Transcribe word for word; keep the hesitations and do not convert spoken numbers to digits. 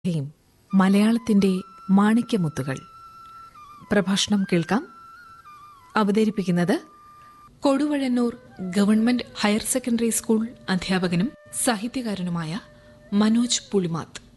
യും മലയാളത്തിന്റെ മാണിക്യമുത്തുകൾ. പ്രഭാഷണം കേൾക്കാം. അവതരിപ്പിക്കുന്നത് Koduvazhannoor government higher secondary school അധ്യാപകനും സാഹിത്യകാരനുമായ മനോജ് പുളിമാത്ത്.